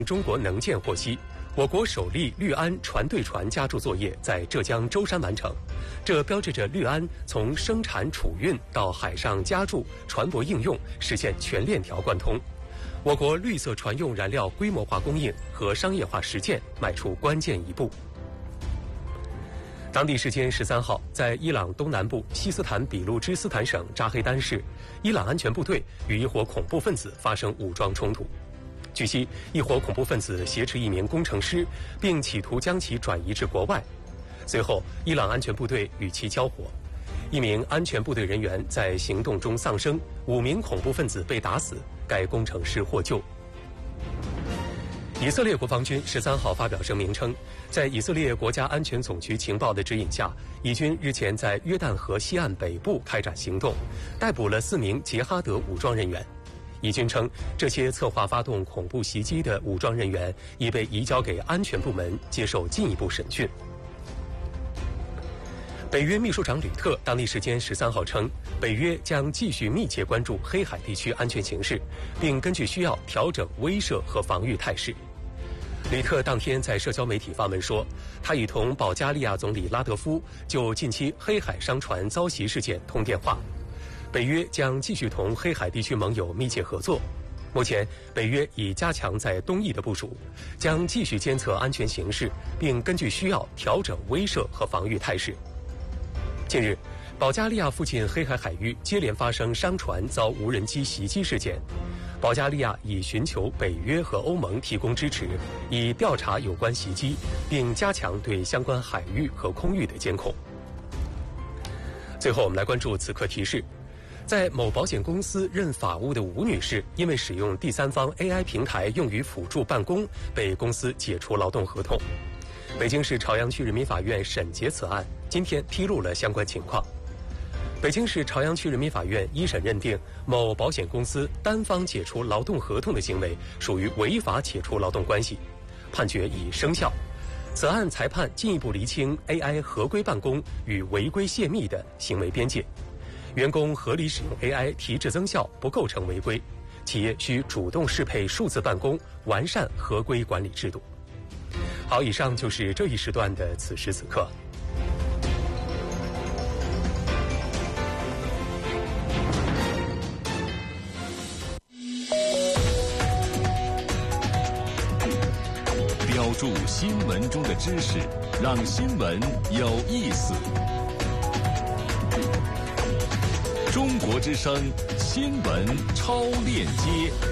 中国能建获悉，我国首例氯胺船对船加注作业在浙江舟山完成，这标志着氯胺从生产储运到海上加注、船舶应用实现全链条贯通。我国绿色船用燃料规模化供应和商业化实践迈出关键一步。当地时间13号，在伊朗东南部西斯坦比路支斯坦省扎黑丹市，伊朗安全部队与一伙恐怖分子发生武装冲突。据悉，一伙恐怖分子挟持一名工程师，并企图将其转移至国外。随后，伊朗安全部队与其交火，一名安全部队人员在行动中丧生，5名恐怖分子被打死，该工程师获救。以色列国防军13号发表声明称，在以色列国家安全总局情报的指引下，以军日前在约旦河西岸北部开展行动，逮捕了4名杰哈德武装人员。以军称，这些策划发动恐怖袭击的武装人员已被移交给安全部门接受进一步审讯。北约秘书长吕特当地时间13号称，北约将继续密切关注黑海地区安全形势，并根据需要调整威慑和防御态势。吕特当天在社交媒体发文说，他已同保加利亚总理拉德夫就近期黑海商船遭袭事件通电话。北约将继续同黑海地区盟友密切合作。目前，北约已加强在东翼的部署，将继续监测安全形势，并根据需要调整威慑和防御态势。近日，保加利亚附近黑海海域接连发生商船遭无人机袭击事件。保加利亚已寻求北约和欧盟提供支持，以调查有关袭击，并加强对相关海域和空域的监控。最后，我们来关注此刻提示。在某保险公司任法务的吴女士，因为使用第三方 AI 平台用于辅助办公，被公司解除劳动合同。北京市朝阳区人民法院审结此案，今天披露了相关情况。北京市朝阳区人民法院一审认定，某保险公司单方解除劳动合同的行为属于违法解除劳动关系，判决已生效。此案裁判进一步厘清 AI 合规办公与违规泄密的行为边界。员工合理使用 AI 提质增效不构成违规，企业需主动适配数字办公，完善合规管理制度。好，以上就是这一时段的此时此刻。 标注新闻中的知识，让新闻有意思。中国之声新闻超链接。